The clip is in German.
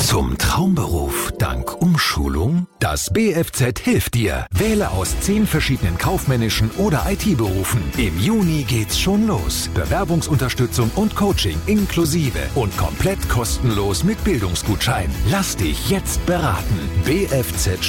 Zum Traumberuf dank Umschulung? Das BFZ hilft dir. Wähle aus 10 verschiedenen kaufmännischen oder IT-Berufen. Im Juni geht's schon los. Bewerbungsunterstützung und Coaching inklusive und komplett kostenlos mit Bildungsgutschein. Lass dich jetzt beraten. BFZ